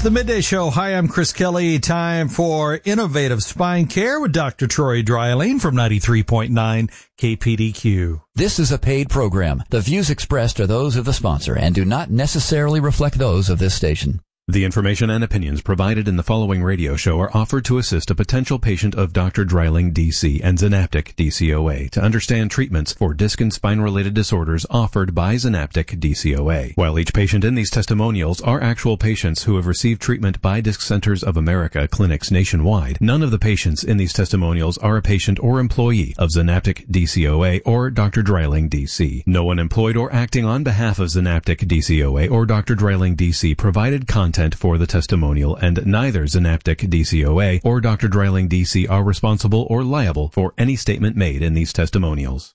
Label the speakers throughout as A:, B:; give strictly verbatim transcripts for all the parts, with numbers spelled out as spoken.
A: the Midday Show. Hi, I'm Chris Kelly. Time for Innovative Spine Care with Doctor Troy Dreiling from ninety-three point nine K P D Q.
B: This is a paid program. The views expressed are those of the sponsor and do not necessarily reflect those of this station.
C: The information and opinions provided in the following radio show are offered to assist a potential patient of Doctor Dreiling, D C, and Zanaptic, D C O A, to understand treatments for disc and spine-related disorders offered by Zanaptic, D C O A. While each patient in these testimonials are actual patients who have received treatment by Disc Centers of America clinics nationwide, none of the patients in these testimonials are a patient or employee of Zanaptic, D C O A, or Doctor Dreiling, D C. No one employed or acting on behalf of Zanaptic, D C O A, or Doctor Dreiling, D C provided content for the testimonial, and neither Zanaptic, D C O A, or Doctor Dreiling, D C are responsible or liable for any statement made in these testimonials.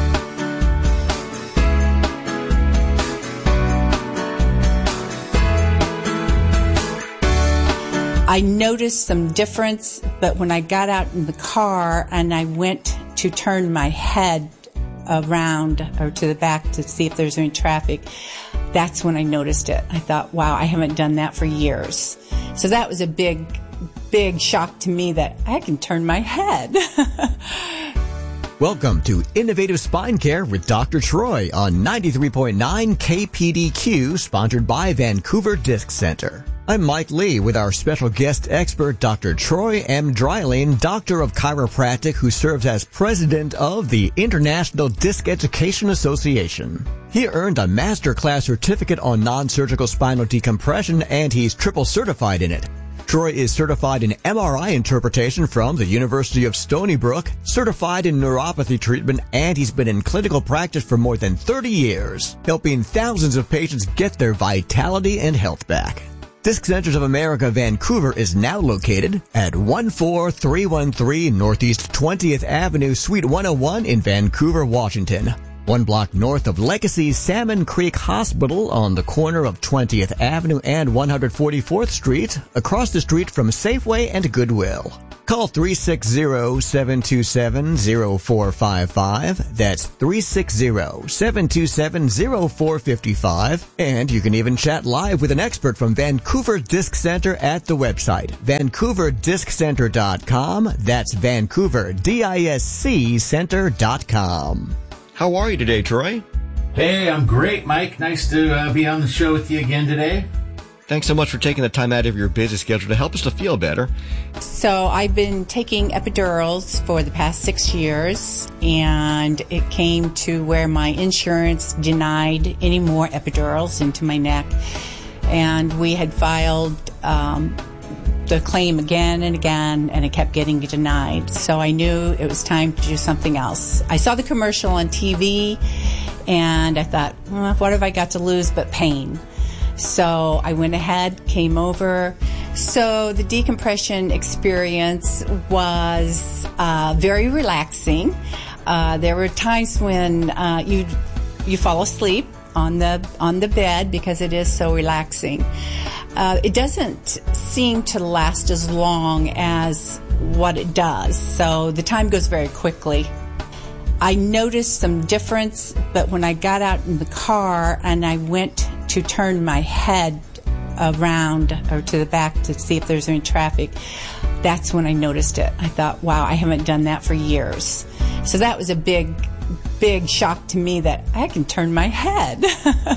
D: I noticed some difference, but when I got out in the car and I went to turn my head around or to the back to see if there's any traffic, that's when I noticed it. I thought, wow, I haven't done that for years. So that was a big, big shock to me that I can turn my head.
E: Welcome to Innovative Spine Care with Doctor Troy on ninety-three point nine K P D Q, sponsored by Vancouver Disc Center. I'm Mike Lee with our special guest expert, Doctor Troy M. Dreiling, Doctor of Chiropractic, who serves as President of the International Disc Education Association. He earned a master class certificate on non-surgical spinal decompression, and he's triple certified in it. Troy is certified in M R I interpretation from the University of Stony Brook, certified in neuropathy treatment, and he's been in clinical practice for more than thirty years, helping thousands of patients get their vitality and health back. Disc Centers of America Vancouver is now located at one four three one three Northeast twentieth Avenue, Suite one oh one in Vancouver, Washington. One block north of Legacy's Salmon Creek Hospital on the corner of twentieth Avenue and one hundred forty-fourth Street, across the street from Safeway and Goodwill. Call three six zero, seven two seven, zero four five five. That's three six zero, seven two seven, zero four five five. And you can even chat live with an expert from Vancouver Disc Center at the website, vancouver disc center dot com. That's Vancouver, D I S C Center dot com.
F: How are you today, Troy?
G: Hey, I'm great, Mike. Nice to uh, be on the show with you again today.
F: Thanks so much for taking the time out of your busy schedule to help us to feel better.
D: So I've been taking epidurals for the past six years, and it came to where my insurance denied any more epidurals into my neck. And we had filed um, the claim again and again, and it kept getting denied. So I knew it was time to do something else. I saw the commercial on T V, and I thought, well, what have I got to lose but pain? So I went ahead, came over. So the decompression experience was uh, very relaxing. Uh, there were times when uh, you you fall asleep on the on the bed because it is so relaxing. Uh, it doesn't seem to last as long as what it does, so the time goes very quickly. I noticed some difference, but when I got out in the car and I went to turn my head around or to the back to see if there's any traffic, that's when I noticed it. I thought, wow, I haven't done that for years. So that was a big, big shock to me that I can turn my head.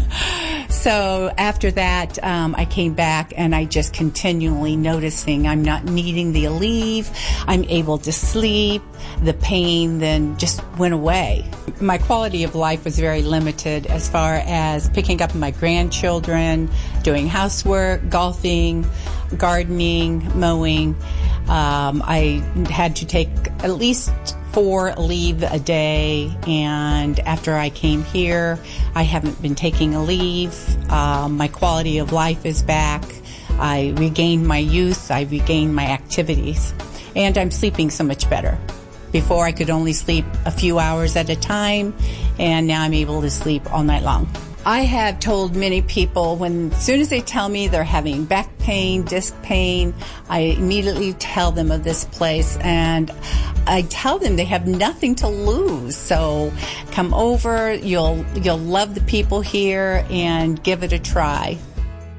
D: So after that, um, I came back and I just continually noticing I'm not needing the Aleve. I'm able to sleep. The pain then just went away. My quality of life was very limited as far as picking up my grandchildren, doing housework, golfing, gardening, mowing. Um, I had to take at least four Aleve a day, and after I came here, I haven't been taking Aleve. Um, my quality of life is back. I regained my youth. I regained my activities, and I'm sleeping so much better. Before, I could only sleep a few hours at a time, and now I'm able to sleep all night long. I have told many people when, as soon as they tell me they're having back pain, disc pain, I immediately tell them of this place, and I tell them they have nothing to lose. So come over, you'll you'll love the people here, and give it a try.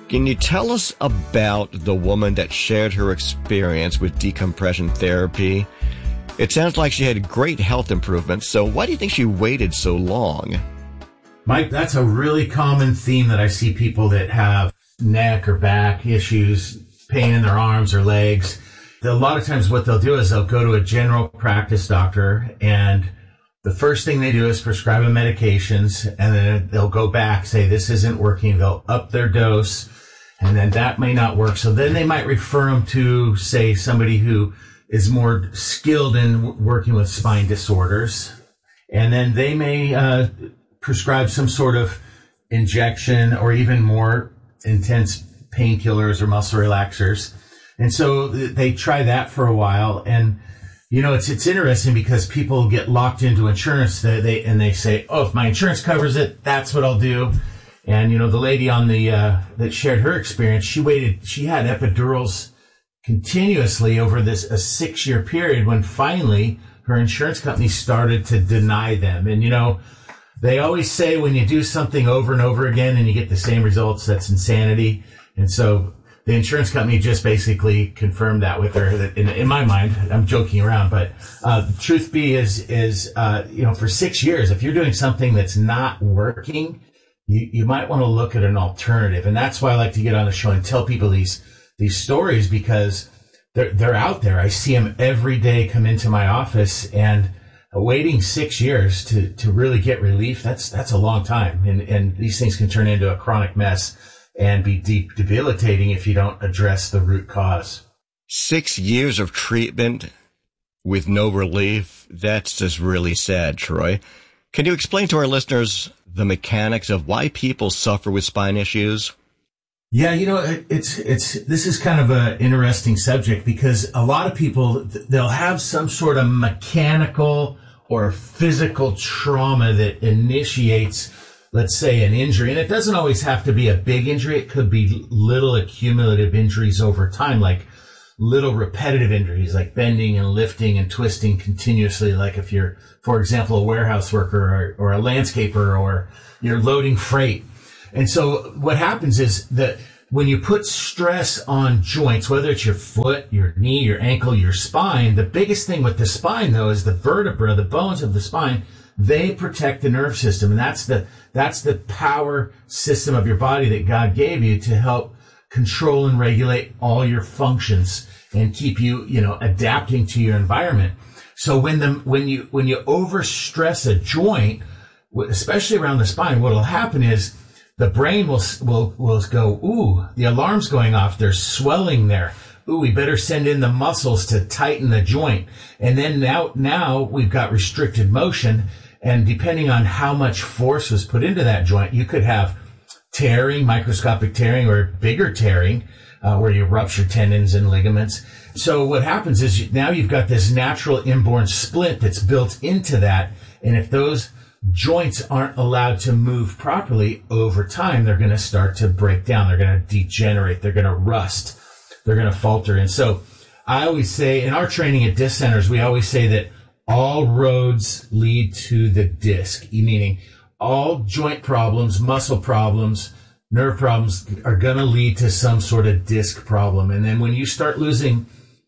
F: Can you tell us about the woman that shared her experience with decompression therapy? It sounds like she had great health improvements, so why do you think she waited so long?
G: Mike, that's a really common theme that I see people that have neck or back issues, pain in their arms or legs. A lot of times what they'll do is they'll go to a general practice doctor, and the first thing they do is prescribe them medications, and then they'll go back, say this isn't working. They'll up their dose, and then that may not work. So then they might refer them to, say, somebody who is more skilled in working with spine disorders. And then they may uh, prescribe some sort of injection or even more intense painkillers or muscle relaxers. And so they try that for a while. And, you know, it's it's interesting because people get locked into insurance they, they and they say, oh, if my insurance covers it, that's what I'll do. And, you know, the lady on the uh, that shared her experience, she waited, she had epidurals continuously over this a six year period when finally her insurance company started to deny them. And, you know, they always say when you do something over and over again and you get the same results, that's insanity. And so the insurance company just basically confirmed that with her. In, in my mind, I'm joking around, but uh, the truth be is, is uh, you know, for six years, if you're doing something that's not working, you, you might want to look at an alternative. And that's why I like to get on the show and tell people these these stories, because they're they're out there. I see them every day come into my office, and waiting six years to, to really get relief, that's that's a long time. And, and these things can turn into a chronic mess and be deep debilitating if you don't address the root cause.
F: Six years of treatment with no relief, that's just really sad, Troy. Can you explain to our listeners the mechanics of why people suffer with spine issues?
G: Yeah, you know, it, it's, it's, this is kind of an interesting subject because a lot of people, they'll have some sort of mechanical or physical trauma that initiates, let's say, an injury. And it doesn't always have to be a big injury. It could be little accumulative injuries over time, like little repetitive injuries, like bending and lifting and twisting continuously. Like if you're, for example, a warehouse worker or, or a landscaper, or you're loading freight. And so what happens is that when you put stress on joints, whether it's your foot, your knee, your ankle, your spine, the biggest thing with the spine, though, is the vertebra, the bones of the spine. They protect the nerve system. And that's the, that's the power system of your body that God gave you to help control and regulate all your functions and keep you, you know, adapting to your environment. So when the, when you, when you overstress a joint, especially around the spine, what will happen is the brain will, will, will go, ooh, the alarm's going off. There's swelling there. Ooh, we better send in the muscles to tighten the joint. And then now, now we've got restricted motion. And depending on how much force was put into that joint, you could have tearing, microscopic tearing, or bigger tearing, uh, where you rupture tendons and ligaments. So what happens is you, now you've got this natural inborn splint that's built into that. And if those joints aren't allowed to move properly over time, they're going to start to break down. They're going to degenerate. They're going to rust. They're going to falter. And so I always say in our training at disc centers, we always say that all roads lead to the disc, meaning all joint problems, muscle problems, nerve problems are going to lead to some sort of disc problem. And then when you start losing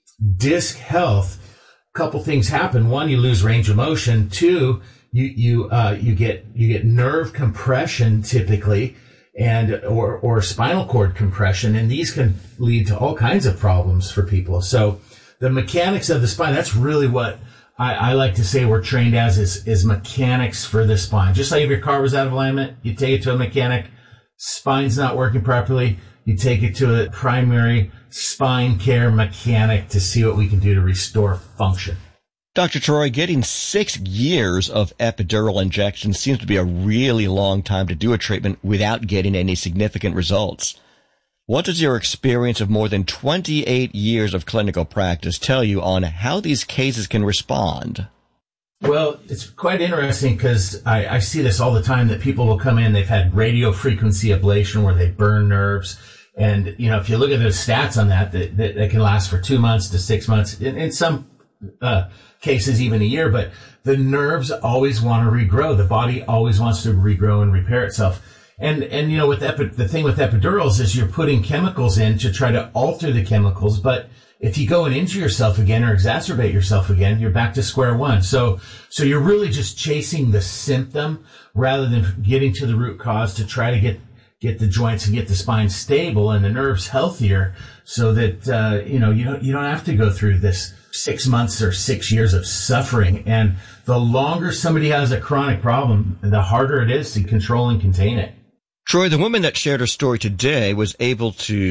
G: disc health, a couple things happen. One, you lose range of motion. Two, you you uh you get you get nerve compression typically, and or or spinal cord compression, and these can lead to all kinds of problems for people. So the mechanics of the spine, that's really what I, I like to say we're trained as, is is mechanics for the spine. Just like if your car was out of alignment, you take it to a mechanic. Spine's not working properly, you take it to a primary spine care mechanic to see what we can do to restore function.
F: Doctor Troy, getting six years of epidural injections seems to be a really long time to do a treatment without getting any significant results. What does your experience of more than twenty-eight years of clinical practice tell you on how these cases can respond?
G: Well, it's quite interesting because I, I see this all the time, that people will come in, they've had radio frequency ablation where they burn nerves. And, you know, if you look at the stats on that, that, that, that can last for two months to six months. In, in some uh, cases, even a year. But the nerves always want to regrow. The body always wants to regrow and repair itself. And, and, you know, with epi- the thing with epidurals is you're putting chemicals in to try to alter the chemicals. But if you go and injure yourself again or exacerbate yourself again, you're back to square one. So, so you're really just chasing the symptom rather than getting to the root cause to try to get, get the joints and get the spine stable and the nerves healthier so that, uh, you know, you don't, you don't have to go through this six months or six years of suffering. And the longer somebody has a chronic problem, the harder it is to control and contain it.
F: Troy, the woman that shared her story today was able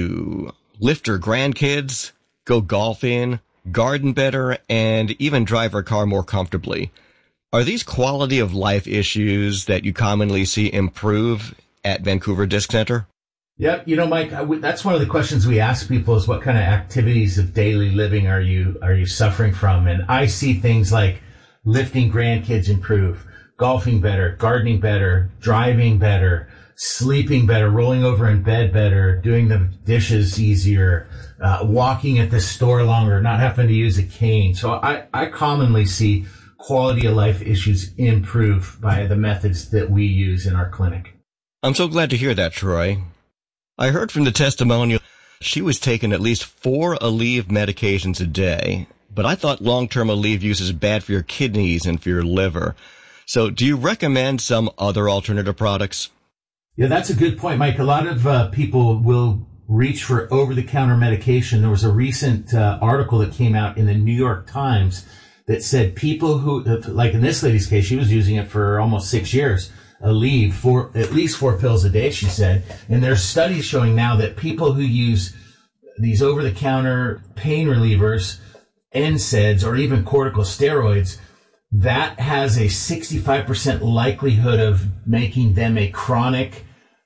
F: to lift her grandkids, go golfing, garden better, and even drive her car more comfortably. Are these quality of life issues that you commonly see improve at Vancouver Disc Center?
G: Yep. You know, Mike, that's one of the questions we ask people is what kind of activities of daily living are you, are you suffering from? And I see things like lifting grandkids improve, golfing better, gardening better, driving better, sleeping better, rolling over in bed better, doing the dishes easier, uh, walking at the store longer, not having to use a cane. So I, I commonly see quality of life issues improve by the methods that we use in our clinic.
F: I'm so glad to hear that, Troy. I heard from the testimonial she was taking at least four Aleve medications a day, but I thought long-term Aleve use is bad for your kidneys and for your liver. So do you recommend some other alternative products?
G: Yeah, that's a good point, Mike. A lot of uh, people will reach for over-the-counter medication. There was a recent uh, article that came out in the New York Times that said people who, like in this lady's case, she was using it for almost six years, Aleve, for at least four pills a day, she said. And there's studies showing now that people who use these over-the-counter pain relievers, N SAIDs, or even corticosteroids, that has a sixty-five percent likelihood of making them a chronic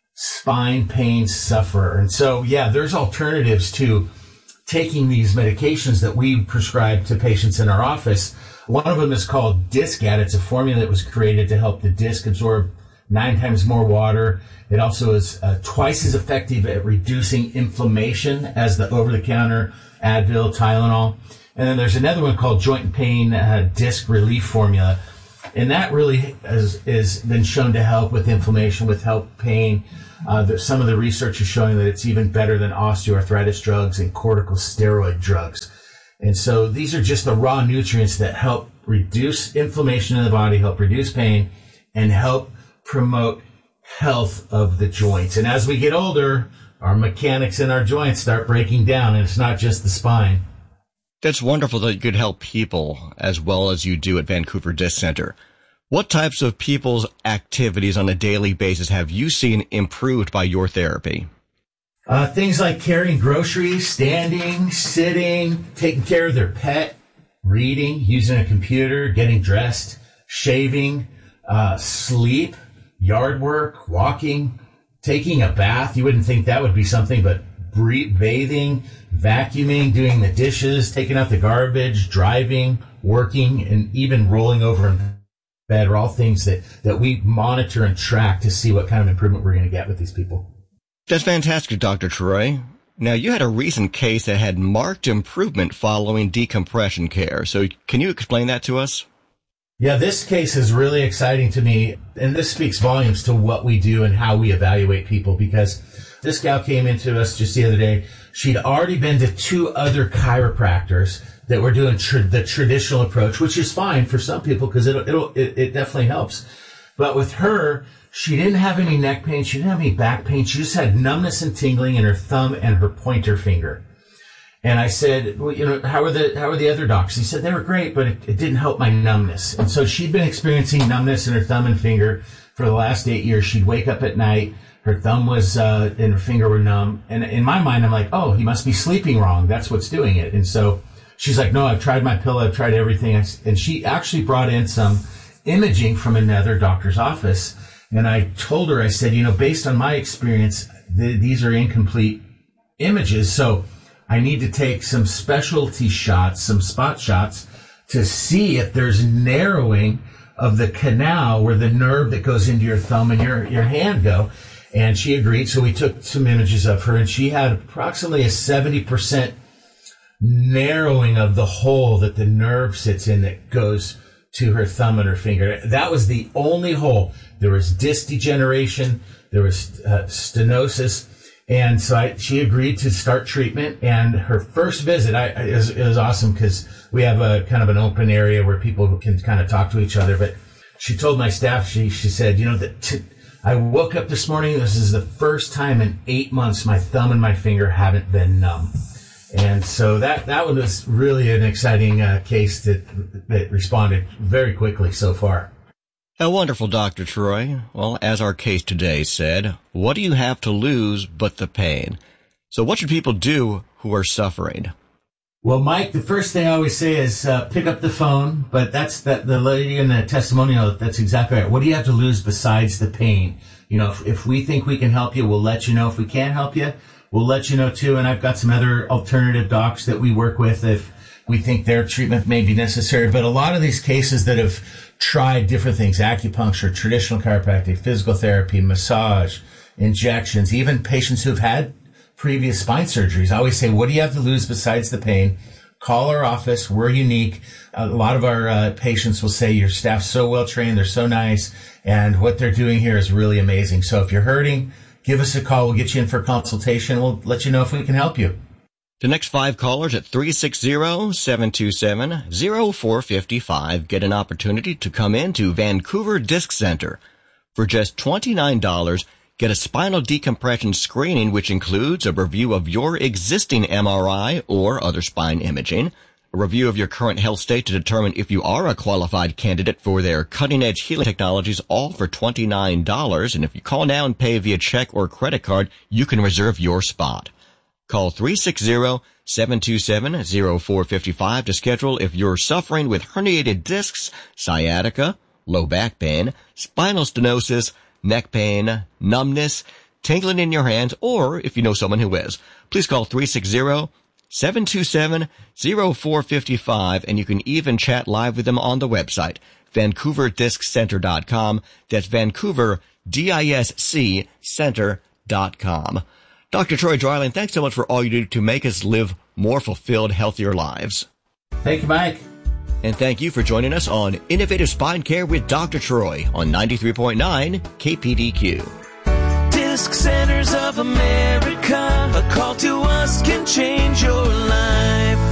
G: spine pain sufferer. And so, yeah, there's alternatives to taking these medications that we prescribe to patients in our office. One of them is called Discat. It's a formula that was created to help the disc absorb nine times more water. It also is uh, twice as effective at reducing inflammation as the over-the-counter Advil, Tylenol. And then there's another one called Joint and Pain uh, Disc Relief Formula. And that really has, has been shown to help with inflammation, with help pain. Uh, there's some of the research is showing that it's even better than osteoarthritis drugs and corticosteroid drugs. And so these are just the raw nutrients that help reduce inflammation in the body, help reduce pain, and help promote health of the joints. And as we get older, our mechanics in our joints start breaking down, and it's not just the spine.
F: That's wonderful that you could help people as well as you do at Vancouver Disc Center. What types of people's activities on a daily basis have you seen improved by your therapy?
G: Uh, things like carrying groceries, standing, sitting, taking care of their pet, reading, using a computer, getting dressed, shaving, uh, sleep, yard work, walking, taking a bath. You wouldn't think that would be something, but bathing, vacuuming, doing the dishes, taking out the garbage, driving, working, and even rolling over in bed are all things that, that we monitor and track to see what kind of improvement we're going to get with these people.
F: That's fantastic, Doctor Troy. Now, you had a recent case that had marked improvement following decompression care. So can you explain that to us?
G: Yeah, this case is really exciting to me, and this speaks volumes to what we do and how we evaluate people, because this gal came into us just the other day. She'd already been to two other chiropractors that were doing tr- the traditional approach, which is fine for some people because it'll, it'll, it, it definitely helps. But with her, she didn't have any neck pain. She didn't have any back pain. She just had numbness and tingling in her thumb and her pointer finger. And I said, well, you know, how are the, how are the other docs? He said, they were great, but it, it didn't help my numbness. And so she'd been experiencing numbness in her thumb and finger for the last eight years. She'd wake up at night. Her thumb was, uh, and her finger were numb. And in my mind, I'm like, oh, he must be sleeping wrong. That's what's doing it. And so she's like, no, I've tried my pillow. I've tried everything. And she actually brought in some imaging from another doctor's office. And I told her, I said, you know, based on my experience, th- these are incomplete images. So I need to take some specialty shots, some spot shots to see if there's narrowing of the canal where the nerve that goes into your thumb and your, your hand go. And she agreed. So we took some images of her, and she had approximately a seventy percent narrowing of the hole that the nerve sits in that goes to her thumb and her finger. That was the only hole. There was disc degeneration. there was uh, stenosis. And so I, she agreed to start treatment. And her first visit, I, it, was, it was awesome because we have a kind of an open area where people can kind of talk to each other. But she told my staff, she she said, you know, that t- I woke up this morning. This is the first time in eight months my thumb and my finger haven't been numb. And so that, that one was really an exciting uh, case that that responded very quickly so far.
F: A wonderful, Doctor Troy. Well, as our case today said, what do you have to lose but the pain? So what should people do who are suffering?
G: Well, Mike, the first thing I always say is uh, pick up the phone, but that's that the lady in the testimonial, that's exactly right. What do you have to lose besides the pain? You know, if, if we think we can help you, we'll let you know. If we can't help you, we'll let you know too. And I've got some other alternative docs that we work with if we think their treatment may be necessary. But a lot of these cases that have tried different things, acupuncture, traditional chiropractic, physical therapy, massage, injections, even patients who've had previous spine surgeries, I always say, what do you have to lose besides the pain? Call our office. We're unique. A lot of our uh, patients will say your staff's so well trained, they're so nice, and what they're doing here is really amazing. So if you're hurting, give us a call. We'll get you in for a consultation. We'll let you know if we can help you.
F: The next five callers at three six zero, seven two seven, zero four five five get an opportunity to come into Vancouver Disc Center. For just twenty-nine dollars, get a spinal decompression screening, which includes a review of your existing M R I or other spine imaging, a review of your current health state to determine if you are a qualified candidate for their cutting-edge healing technologies, all for twenty-nine dollars. And if you call now and pay via check or credit card, you can reserve your spot. Call three six zero, seven two seven, zero four five five to schedule if you're suffering with herniated discs, sciatica, low back pain, spinal stenosis, neck pain, numbness, tingling in your hands, or if you know someone who is. Please call three six zero, seven two seven, zero four five five, and you can even chat live with them on the website, vancouver disc center dot com. That's Vancouver, D I S C, center dot com. Doctor Troy Dreiling, thanks so much for all you do to make us live more fulfilled, healthier lives.
G: Thank you, Mike.
F: And thank you for joining us on Innovative Spine Care with Doctor Troy on ninety-three point nine K P D Q.
H: Disc Centers of America, a call to us can change your life.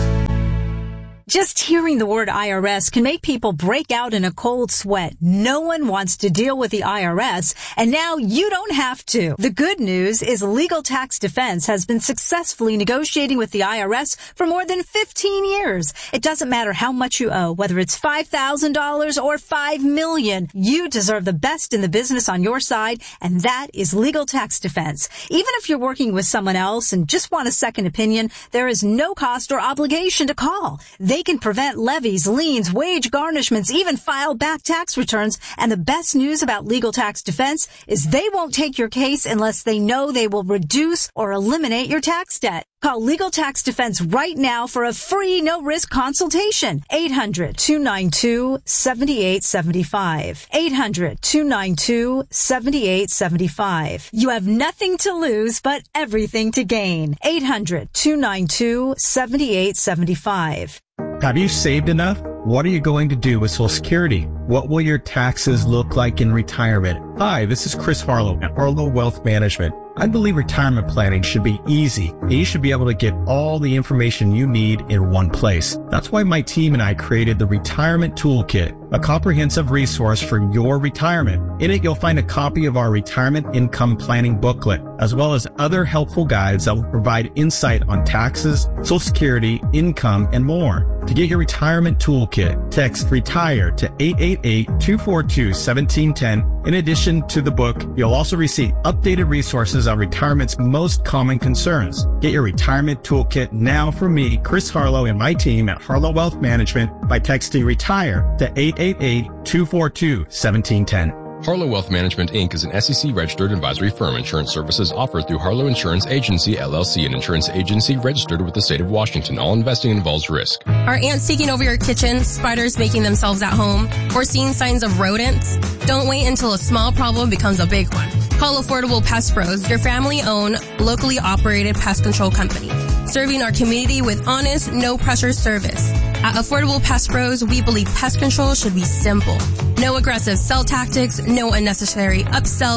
I: Just hearing the word I R S can make people break out in a cold sweat. No one wants to deal with the I R S, and now you don't have to. The good news is Legal Tax Defense has been successfully negotiating with the I R S for more than fifteen years. It doesn't matter how much you owe, whether it's five thousand dollars or five million dollars. You deserve the best in the business on your side, and that is Legal Tax Defense. Even if you're working with someone else and just want a second opinion, there is no cost or obligation to call. They can prevent levies, liens, wage garnishments, even file back tax returns. And the best news about Legal Tax Defense is they won't take your case unless they know they will reduce or eliminate your tax debt. Call Legal Tax Defense right now for a free, no-risk consultation. eight hundred, two nine two, seven eight seven five. eight hundred, two nine two, seven eight seven five. You have nothing to lose, but everything to gain. eight hundred, two nine two, seven eight seven five.
J: Have you saved enough? What are you going to do with Social Security? What will your taxes look like in retirement? Hi, this is Chris Harlow at Harlow Wealth Management. I believe retirement planning should be easy, and you should be able to get all the information you need in one place. That's why my team and I created the Retirement Toolkit, a comprehensive resource for your retirement. In it, you'll find a copy of our retirement income planning booklet, as well as other helpful guides that will provide insight on taxes, Social Security, income, and more. To get your retirement toolkit, text RETIRE to eight eight eight, two four two, one seven one zero. In addition to the book, you'll also receive updated resources on retirement's most common concerns. Get your retirement toolkit now from me, Chris Harlow, and my team at Harlow Wealth Management by texting RETIRE to eight eight eight, two four two, one seven one zero.
K: Harlow Wealth Management, Incorporated is an S E C-registered advisory firm. Insurance services offered through Harlow Insurance Agency, L L C, an insurance agency registered with the state of Washington. All investing involves risk.
L: Are ants taking over your kitchen, spiders making themselves at home, or seeing signs of rodents? Don't wait until a small problem becomes a big one. Call Affordable Pest Pros, your family-owned, locally operated pest control company, serving our community with honest, no-pressure service. At Affordable Pest Pros, we believe pest control should be simple. No aggressive sell tactics, no unnecessary upsells,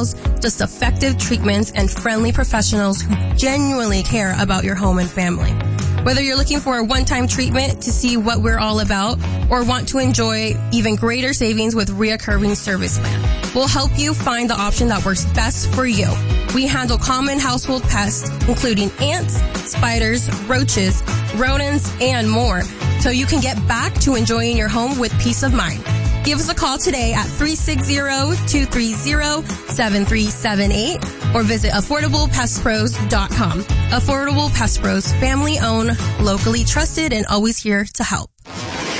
L: fastest, effective treatments and friendly professionals who genuinely care about your home and family. Whether you're looking for a one-time treatment to see what we're all about or want to enjoy even greater savings with reoccurring service plan, we'll help you find the option that works best for you. We handle common household pests, including ants, spiders, roaches, rodents, and more, so you can get back to enjoying your home with peace of mind. Give us a call today at three six zero, two three zero, seven three seven eight or visit affordable pest pros dot com. Affordable Pest Pros, family owned, locally trusted, and always here to help.